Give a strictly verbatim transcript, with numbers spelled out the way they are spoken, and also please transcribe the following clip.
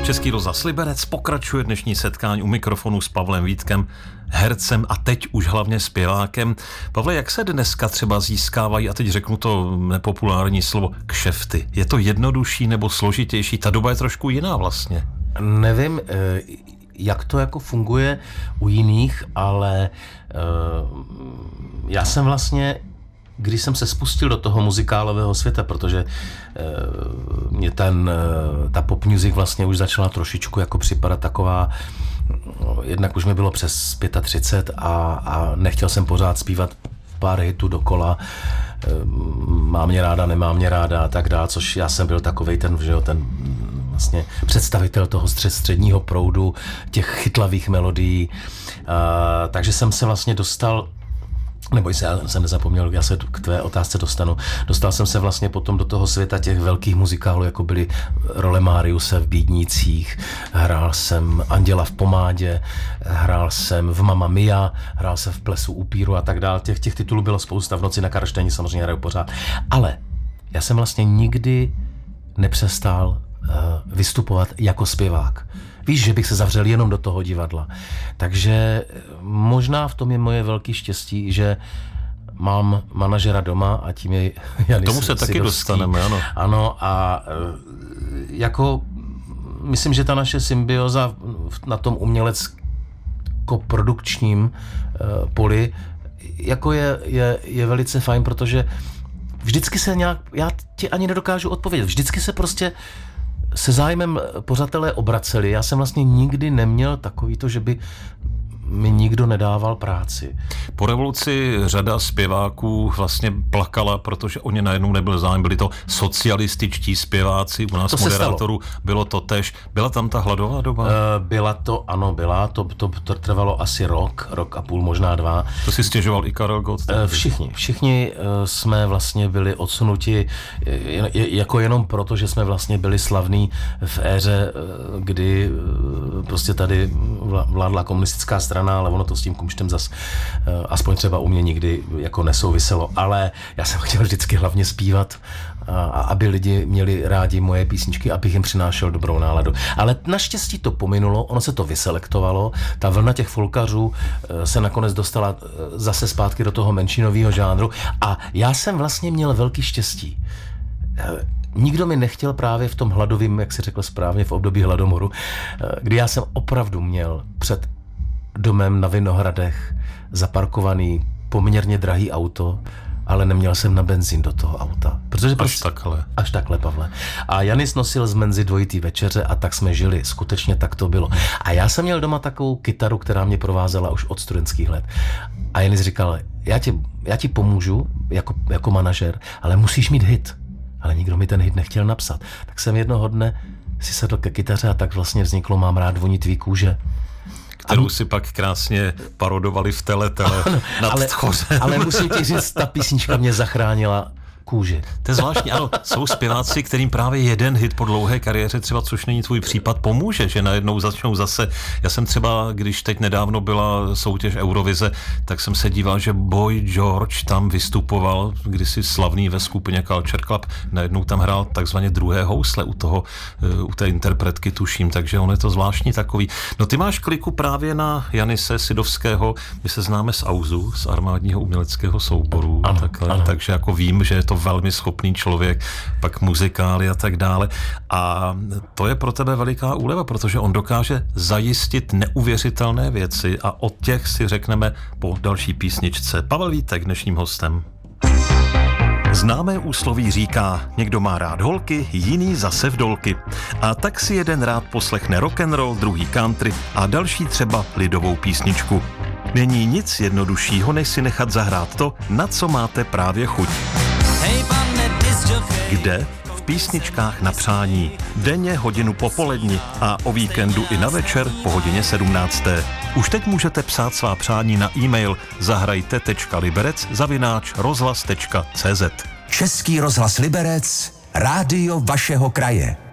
Český rozhlas Liberec pokračuje dnešní setkání u mikrofonu s Pavlem Vítkem, hercem a teď už hlavně zpěvákem. Pavle, jak se dneska třeba získávají, a teď řeknu to nepopulární slovo, kšefty? Je to jednodušší nebo složitější? Ta doba je trošku jiná vlastně. Nevím, jak to jako funguje u jiných, ale já jsem vlastně, když jsem se spustil do toho muzikálového světa, protože mě ten, ta pop music vlastně už začala trošičku jako připadat taková, jednak už mi bylo přes třicet pět a, a nechtěl jsem pořád zpívat pár hitů dokola, mám mě ráda, nemám mě ráda a tak dále, což já jsem byl takovej ten, že jo, ten vlastně představitel toho střed, středního proudu, těch chytlavých melodií, a, takže jsem se vlastně dostal, nebo já jsem nezapomněl, já se k tvé otázce dostanu. Dostal jsem se vlastně potom do toho světa těch velkých muzikálů, jako byly role Mariuse v Bídnících, hrál jsem Anděla v pomádě, hrál jsem v Mamma Mia, hrál jsem v Plesu upíru a tak dále. Těch, těch titulů bylo spousta, v Noci na Karlštejně samozřejmě hraju pořád. Ale já jsem vlastně nikdy nepřestal uh, vystupovat jako zpěvák. Víš, že bych se zavřel jenom do toho divadla. Takže možná v tom je moje velké štěstí, že mám manažera doma a tím je Janis Tomu se taky dostaneme, ano. Ano a jako myslím, že ta naše symbioza na tom umělecko-produkčním poli jako je, je, je velice fajn, protože vždycky se nějak, já ti ani nedokážu odpovědět, vždycky se prostě se zájmem pořadatelé obraceli. Já jsem vlastně nikdy neměl takový to, že by mi nikdo nedával práci. Po revoluci řada zpěváků vlastně plakala, protože o ně najednou nebyl zájem. Byli to socialističtí zpěváci, u nás moderátorů bylo to tež. Byla tam ta hladová doba? Uh, byla to, ano, byla. To, to, to trvalo asi rok, rok a půl, možná dva. To si stěžoval i Karel Gott? Uh, všichni. Všichni uh, jsme vlastně byli odsunuti je, je, jako jenom proto, že jsme vlastně byli slavní v éře, uh, kdy uh, prostě tady vládla komunistická strana, ale ono to s tím kumštem zas aspoň třeba u mě nikdy jako nesouviselo, ale já jsem chtěl vždycky hlavně zpívat a, a aby lidi měli rádi moje písničky, abych jim přinášel dobrou náladu. Ale naštěstí to pominulo, ono se to vyselektovalo, ta vlna těch folkařů se nakonec dostala zase zpátky do toho menšinového žánru a já jsem vlastně měl velký štěstí. Nikdo mi nechtěl právě v tom hladovým, jak si řekl správně, v období hladomoru, kdy já jsem opravdu měl před domem na Vinohradech zaparkovaný poměrně drahý auto, ale neměl jsem na benzín do toho auta. Protože až prostě, takhle. Až takhle, Pavle. A Janis nosil z Menzy dvojitý večeře a tak jsme žili. Skutečně tak to bylo. A já jsem měl doma takovou kytaru, která mě provázela už od studentských let. A Janis říkal, já ti, já ti pomůžu jako, jako manažer, ale musíš mít hit. Ale nikdo mi ten hit nechtěl napsat. Tak jsem jednoho dne si sedl ke kytaře a tak vlastně vzniklo Mám rád voní tvý kůže, kterou ano. si pak krásně parodovali v Teletele nad ale, Tchořem. Ale musím ti říct, ta písnička mě zachránila kůži. To je zvláštní, ano, jsou zpěváci, kterým právě jeden hit po dlouhé kariéře, třeba což není tvůj případ, pomůže, že najednou začnou zase. Já jsem třeba, když teď nedávno byla soutěž Eurovize, tak jsem se díval, že Boy George tam vystupoval, kdysi slavný ve skupině Culture Club, najednou tam hrál takzvaně druhé housle u toho, u té interpretky, tuším, takže on je to zvláštní takový. No ty máš kliku právě na Janise Sidovského, my se známe z Auzu, z armádního uměleckého souboru, ano, takhle, ano. takže jako vím, že je to velmi schopný člověk, pak muzikály a tak dále. A to je pro tebe veliká úleva, protože on dokáže zajistit neuvěřitelné věci a o těch si řekneme po další písničce. Pavel Vítek dnešním hostem. Známé úsloví říká, někdo má rád holky, jiný zase vdolky. A tak si jeden rád poslechne rock'n'roll, druhý country a další třeba lidovou písničku. Není nic jednoduššího, než si nechat zahrát to, na co máte právě chuť. Kde? V písničkách na přání. Denně hodinu po poledni a o víkendu i na večer po hodině sedmnácté. Už teď můžete psát svá přání na e-mail zahrajte tečka liberec zavináč rozhlas tečka cé zet. Český rozhlas Liberec, rádio vašeho kraje.